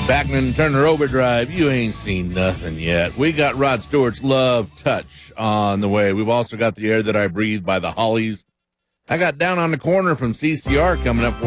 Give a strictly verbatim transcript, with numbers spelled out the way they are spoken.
Backman Turner Overdrive, you ain't seen nothing yet. We got Rod Stewart's Love Touch on the way. We've also got The Air That I Breathe by the Hollies. I got Down on the Corner from C C R coming up.